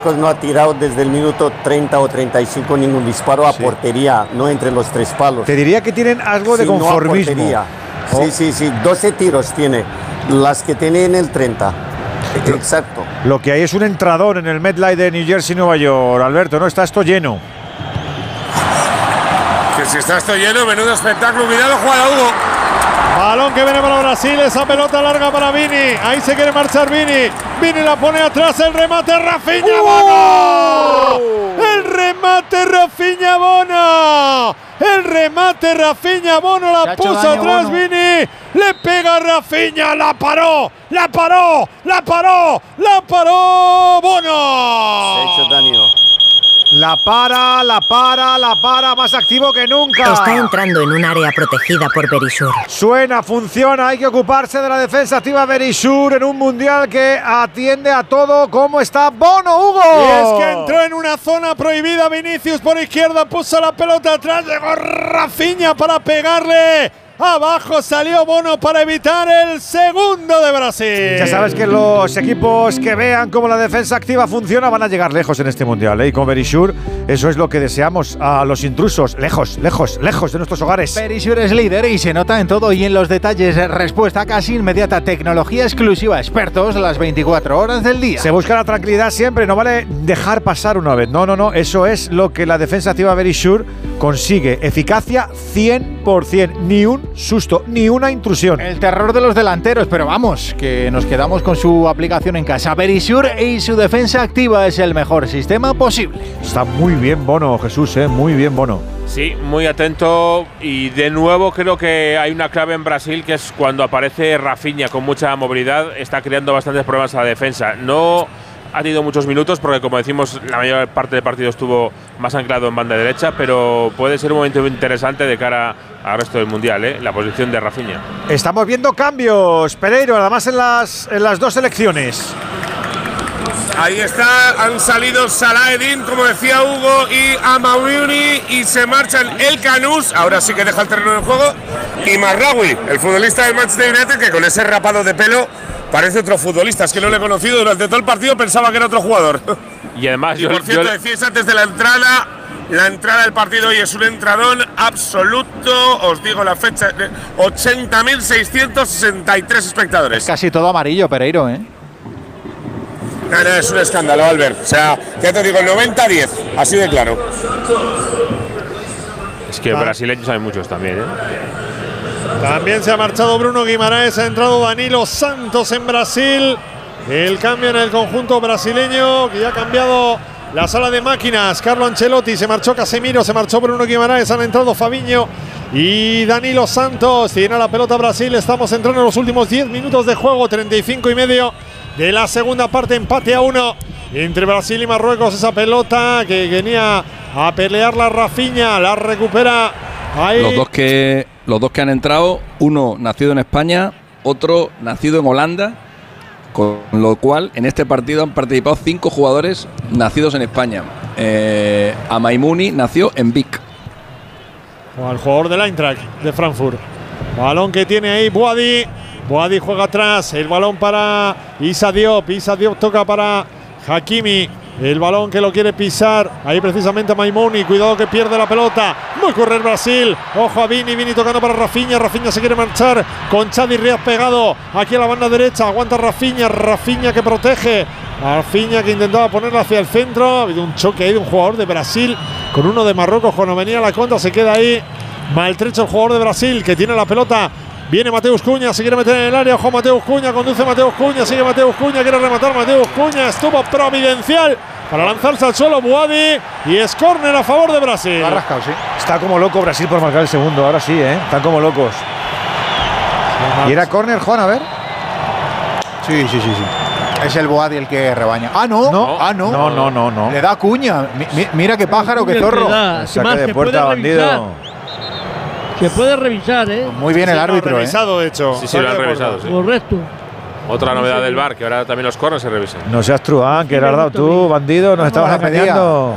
No ha tirado desde el minuto 30 o 35 ningún disparo a portería, no entre los tres palos. Te diría que tienen algo de conformismo. No sí, 12 tiros tiene, las que tiene en el 30. Exacto. Lo que hay es un entrador en el MetLife de New Jersey, Nueva York, Alberto, ¿no? Está esto lleno. Que si está esto lleno, menudo espectáculo. Cuidado, juega Hugo. Balón que viene para Brasil, esa pelota larga para Vini. Ahí se quiere marchar Vini. Vini la pone atrás, el remate Rafinha Bono. El remate Rafinha Bono. El remate Rafinha Bono, la puso atrás Bono. Vini. Le pega a Rafinha, la paró Bono. Se ha hecho daño. La para, más activo que nunca. Está entrando en un área protegida por Verisur. Suena, funciona, hay que ocuparse de la defensa activa Verisur en un mundial que atiende a todo. ¿Cómo está Bono, Hugo? Y es que entró en una zona prohibida Vinicius por izquierda, puso la pelota atrás, llegó Rafinha para pegarle. Abajo salió Bono para evitar el segundo de Brasil. Ya sabes que los equipos que vean cómo la defensa activa funciona van a llegar lejos en este mundial, ¿eh? Y con Verisur eso es lo que deseamos a los intrusos, lejos de nuestros hogares. Verisur es líder y se nota en todo y en los detalles. Respuesta casi inmediata, tecnología exclusiva, expertos las 24 horas del día. Se busca la tranquilidad siempre, no vale dejar pasar una vez. No, eso es lo que la defensa activa Verisur consigue. Eficacia 100%, ni un susto, ni una intrusión. El terror de los delanteros, pero vamos, que nos quedamos con su aplicación en casa. Verisur y su defensa activa es el mejor sistema posible. Está muy bien Bono, Jesús, muy bien Bono. Sí, muy atento y de nuevo creo que hay una clave en Brasil que es cuando aparece Rafinha con mucha movilidad, está creando bastantes problemas a la defensa. No ha tenido muchos minutos porque, como decimos, la mayor parte del partido estuvo más anclado en banda derecha, pero puede ser un momento interesante de cara al resto del Mundial, la posición de Rafinha. Estamos viendo cambios, Pereiro, además en las dos selecciones. Ahí está, han salido Salah-Eddin, como decía Hugo, y Amauri, y se marchan El Canús, ahora sí que deja el terreno de juego, y Marraoui, el futbolista del Manchester United, que con ese rapado de pelo parece otro futbolista. Es que no le he conocido durante todo el partido, pensaba que era otro jugador. Y además, por cierto, decíais antes de la entrada del partido hoy es un entradón absoluto. Os digo la fecha: 80.663 espectadores. Casi todo amarillo, Pereiro, ¿eh? No, es un escándalo, Albert. O sea, ya te digo, 90-10, así de claro. Es que brasileños hay muchos también, ¿eh? También se ha marchado Bruno Guimaraes, ha entrado Danilo Santos en Brasil. El cambio en el conjunto brasileño, que ya ha cambiado la sala de máquinas. Carlo Ancelotti, se marchó Casemiro, se marchó Bruno Guimaraes, han entrado Fabinho y Danilo Santos. Tiene la pelota Brasil, estamos entrando en los últimos 10 minutos de juego, 35,5 de la segunda parte, empate a 1 entre Brasil y Marruecos. Esa pelota que venía a pelearla Rafinha, la recupera ahí. Los dos que han entrado, uno nacido en España, otro nacido en Holanda, con lo cual en este partido han participado 5 jugadores nacidos en España. Amaimuni nació en Vic. El jugador del Eintracht de Frankfurt. Balón que tiene ahí Boadi. Boadi juega atrás, el balón para Issa Diop. Issa Diop toca para Hakimi. El balón que lo quiere pisar. Ahí precisamente Maimoni. Cuidado que pierde la pelota. Va a correr Brasil. Ojo a Vini. Vini tocando para Rafinha. Rafinha se quiere marchar con Chadi Riaz pegado aquí a la banda derecha. Aguanta Rafinha. Rafinha que protege. Rafinha que intentaba ponerla hacia el centro. Ha habido un choque ahí de un jugador de Brasil con uno de Marruecos. Cuando venía la contra se queda ahí maltrecho el jugador de Brasil que tiene la pelota. Viene Mateus Cunha, se quiere meter en el área. Ojo Mateus Cunha, conduce Mateus Cunha, sigue Mateus Cunha, quiere rematar Mateus Cunha. Estuvo providencial para lanzarse al suelo Boadi y es córner a favor de Brasil. Rascado, sí. Está como loco Brasil por marcar el segundo, ahora sí, están como locos. ¿Y era córner, Juan, a ver? Sí. Es el Boadi el que rebaña. No. Le da Cunha. Mira qué pájaro, qué zorro. Saque de puerta, bandido. Se puede revisar, Muy bien el árbitro, revisado, de hecho. Sí, lo han revisado. Sí. Correcto. Otra novedad del VAR, que ahora también los corners se revisan. No seas truán, que le has dado tú, bandido, nos estabas engañando.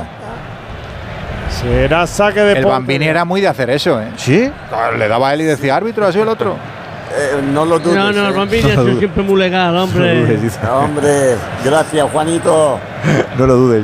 Será saque de El Bambini era muy de hacer eso, ¿Sí? Le daba a él y decía árbitro, ha sido el otro. No lo dudes. No, Bambini es siempre muy legal, hombre. Hombre, gracias, Juanito. No lo dudes.